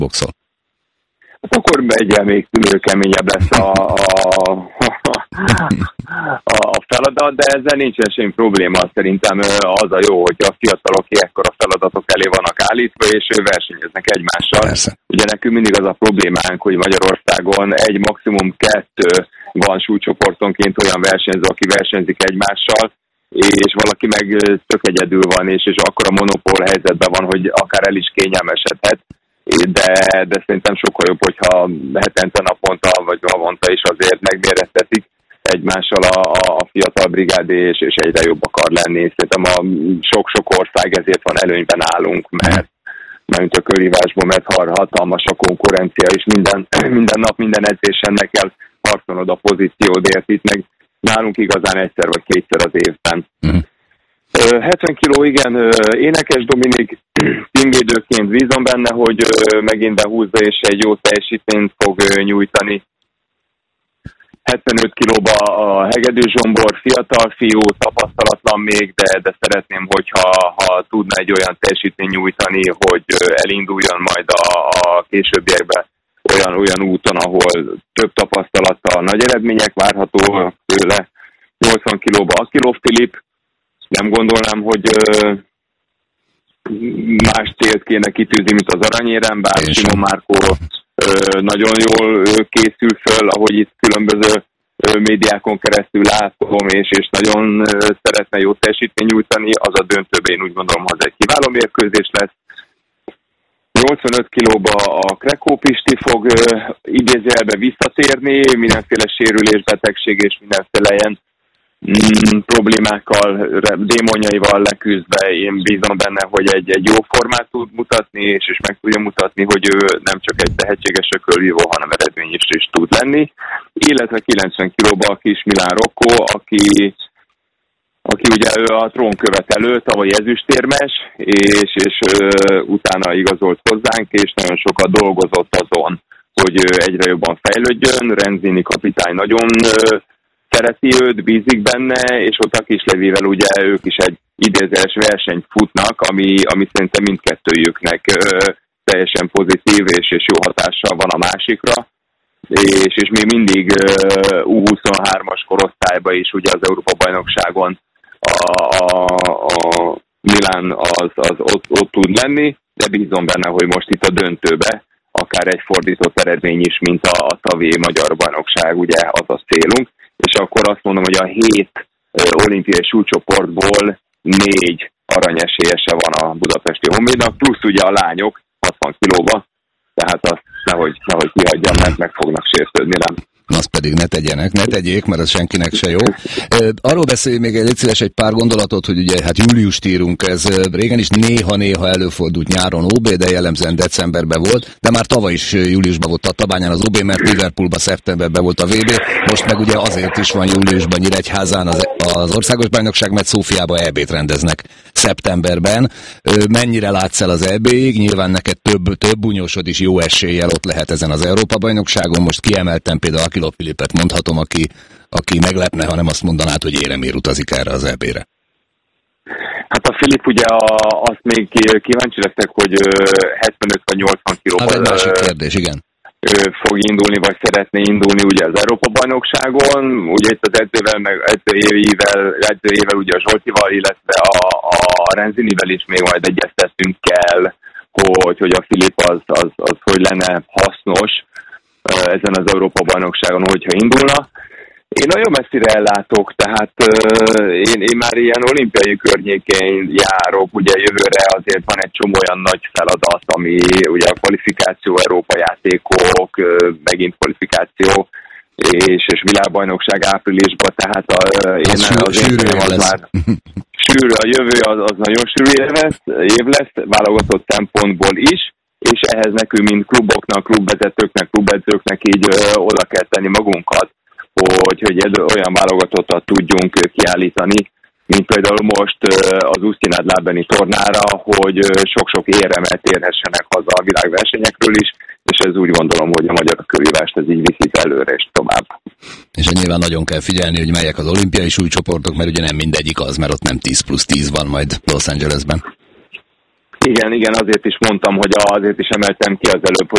boxol. Hát akkor egyel még keményebb lesz a feladat, de ezzel nincsen semmi probléma. Szerintem az a jó, hogy a fiatalok ekkora feladatok elé vannak állítva, és versenyeznek egymással. Persze. Ugye nekünk mindig az a problémánk, hogy Magyarországon egy maximum 2 van súlycsoportonként olyan versenyző, aki versenyzik egymással, és valaki meg tök egyedül van, és akkor a monopól helyzetben van, hogy akár el is kényelmesedhet. De szerintem sokkal jobb, hogyha hetente, naponta vagy havonta is azért megméreztetik egymással a fiatal brigád, és egyre jobb akar lenni. Szerintem a sok-sok ország ezért van előnyben állunk, mert a körhívásban, mert hatalmas a konkurencia, és minden nap, minden edzésen meg kell harcolnod a pozíciódért, itt meg nálunk igazán egyszer vagy kétszer az évben. 70 kiló, igen, Énekes Dominik címvédőként bízom benne, hogy megint behúzza és egy jó teljesítményt fog nyújtani. 75 kilóba a Hegedű Zsombor, fiatal fiú, tapasztalatlan még, de szeretném, hogyha tudna egy olyan teljesítményt nyújtani, hogy elinduljon majd a későbbiekben olyan úton, ahol több tapasztalattal nagy eredmények várható tőle. 80 kilóba Akilov Filip, nem gondolnám, hogy más célt kéne kitűzni, mint az aranyérem, bár Simon Márkó nagyon jól készül föl, ahogy itt különböző médiákon keresztül látom, és nagyon szeretne jó teljesítményt nyújtani, az a döntőben én úgy gondolom, hogy egy kiváló mérkőzés lesz. 85 kilóba a Krekó Pisti fog idézőjelbe visszatérni, mindenféle sérülés, betegség és mindenféle ilyen problémákkal, démonjaival leküzdve én bízom benne, hogy egy jó formát tud mutatni, és meg tudja mutatni, hogy ő nem csak egy tehetséges ökölvívó, hanem eredményes is tud lenni. Illetve 90 kilóba a kis Milán Rocco, aki ugye ő a trónkövetelő, tavaly ezüstérmes, és utána igazolt hozzánk, és nagyon sokat dolgozott azon, hogy egyre jobban fejlődjön. Renzini kapitány nagyon szereti őt, bízik benne, és ott a Kislevivel ugye ők is egy idézőjeles versenyt futnak, ami szerintem mindkettőjüknek teljesen pozitív és jó hatással van a másikra. És még mindig U23-as korosztályban is ugye az Európa-bajnokságon a Milán az ott tud lenni, de bízom benne, hogy most itt a döntőbe akár egy fordított eredmény is, mint a tavi magyar bajnokság, ugye az a célunk. És akkor azt mondom, hogy a 7 olimpiai súlycsoportból 4 aranyesélyese van a budapesti Honvédnak, plusz ugye a lányok 60 kilóba, tehát azt nehogy kihagyjam, mert meg fognak sértődni, nem? Azt pedig ne tegyék, mert az senkinek se jó. Arról beszélj még légy szíves egy pár gondolatot, hogy ugye hát júliust írunk, ez régen is néha előfordult nyáron OB, de jellemzően decemberben volt, de már tavaly is júliusban volt Tatabányán az OB, mert Liverpoolban szeptemberben volt a VB, most meg ugye azért is van júliusban Nyíregyházán az országos bajnokság, mert Szófiában EB-t rendeznek szeptemberben. Mennyire látsz el az EB-ig? Nyilván neked több bunyósod is jó eséllyel ott lehet ezen az Európa-bajnokságon, most kiemeltem például Akilov Filipet mondhatom, aki meglepne, ha nem azt mondanád, hogy éremér utazik erre az EB-re. Hát a Filip ugye azt még kíváncsi leszek, hogy 75 vagy 80 kilóban egy másik kérdés, igen. Fog indulni, vagy szeretné indulni ugye az Európa-bajnokságon. Ugye itt az edzőjével ugye a Zsoltival, illetve a Renzinivel is még majd egyeztettünk kell, hogy a Filip az hogy lenne hasznos ezen az Európa-bajnokságon, hogyha indulna. Én nagyon messzire ellátok, tehát én már ilyen olimpiai környékén járok, ugye jövőre azért van egy csomó olyan nagy feladat, ami ugye a kvalifikáció, Európa játékok, megint kvalifikáció, és világbajnokság áprilisban, tehát sűrű, a jövő az nagyon sűrű év lesz, válogatott szempontból is, és ehhez nekünk, mint kluboknak, klubvezetőknek, klubedzőknek így oda kell tenni magunkat, hogy olyan válogatottat tudjunk kiállítani, mint például most az Usztinád Lábeni tornára, hogy sok-sok éremet érhessenek haza a világversenyekről is, és ez úgy gondolom, hogy a magyar körülvást ez így viszi előre és tovább. És nyilván nagyon kell figyelni, hogy melyek az olimpiai súlycsoportok, mert ugye nem mindegyik az, mert ott nem 10+10 van majd Los Angelesben. Igen, azért is mondtam, hogy azért is emeltem ki az előbb,